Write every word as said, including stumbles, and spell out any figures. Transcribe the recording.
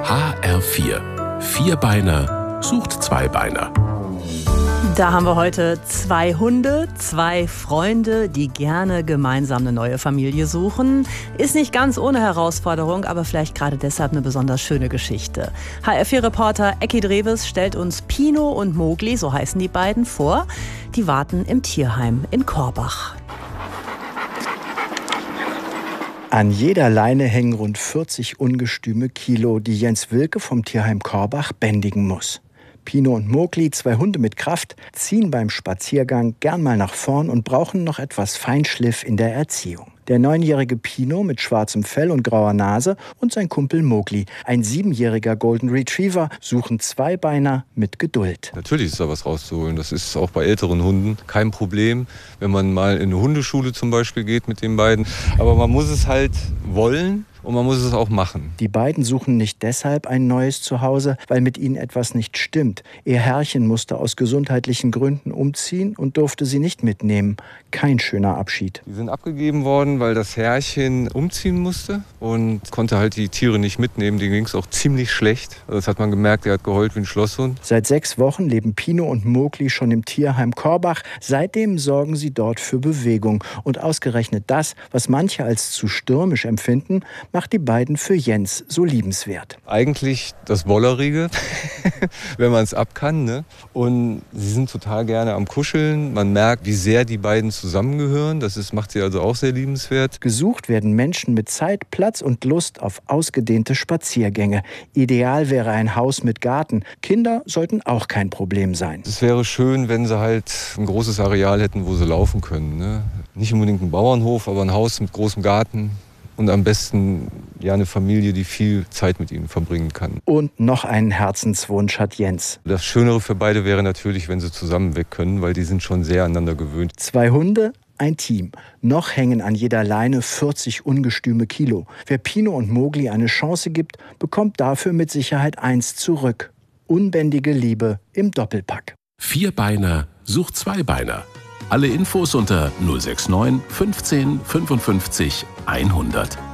H R vier. Vierbeiner sucht Zweibeiner. Da haben wir heute zwei Hunde, zwei Freunde, die gerne gemeinsam eine neue Familie suchen. Ist nicht ganz ohne Herausforderung, aber vielleicht gerade deshalb eine besonders schöne Geschichte. H R vier-Reporter Ecki Dreves stellt uns Pino und Mogli, so heißen die beiden, vor. Die warten im Tierheim in Korbach. An jeder Leine hängen rund vierzig ungestüme Kilo, die Jens Wilke vom Tierheim Korbach bändigen muss. Pino und Mogli, zwei Hunde mit Kraft, ziehen beim Spaziergang gern mal nach vorn und brauchen noch etwas Feinschliff in der Erziehung. Der neunjährige Pino mit schwarzem Fell und grauer Nase und sein Kumpel Mogli, ein siebenjähriger Golden Retriever, suchen Zweibeiner mit Geduld. Natürlich ist da was rauszuholen. Das ist auch bei älteren Hunden kein Problem, wenn man mal in eine Hundeschule zum Beispiel geht mit den beiden. Aber man muss es halt wollen. Und man muss es auch machen. Die beiden suchen nicht deshalb ein neues Zuhause, weil mit ihnen etwas nicht stimmt. Ihr Herrchen musste aus gesundheitlichen Gründen umziehen und durfte sie nicht mitnehmen. Kein schöner Abschied. Die sind abgegeben worden, weil das Herrchen umziehen musste und konnte halt die Tiere nicht mitnehmen. Denen ging es auch ziemlich schlecht. Das hat man gemerkt, er hat geheult wie ein Schlosshund. Seit sechs Wochen leben Pino und Mogli schon im Tierheim Korbach. Seitdem sorgen sie dort für Bewegung. Und ausgerechnet das, was manche als zu stürmisch empfinden, macht die beiden für Jens so liebenswert. Eigentlich das Wollerige, wenn man es ab kann. Ne? Und sie sind total gerne am Kuscheln. Man merkt, wie sehr die beiden zusammengehören. Das ist, macht sie also auch sehr liebenswert. Gesucht werden Menschen mit Zeit, Platz und Lust auf ausgedehnte Spaziergänge. Ideal wäre ein Haus mit Garten. Kinder sollten auch kein Problem sein. Es wäre schön, wenn sie halt ein großes Areal hätten, wo sie laufen können. Ne? Nicht unbedingt ein Bauernhof, aber ein Haus mit großem Garten. Und am besten ja eine Familie, die viel Zeit mit ihnen verbringen kann. Und noch einen Herzenswunsch hat Jens. Das Schönere für beide wäre natürlich, wenn sie zusammen weg können, weil die sind schon sehr aneinander gewöhnt. Zwei Hunde, ein Team. Noch hängen an jeder Leine vierzig ungestüme Kilo. Wer Pino und Mogli eine Chance gibt, bekommt dafür mit Sicherheit eins zurück. Unbändige Liebe im Doppelpack. Vierbeiner sucht Zweibeiner. Alle Infos unter null sechs neun fünfzehn fünfundfünfzig hundert.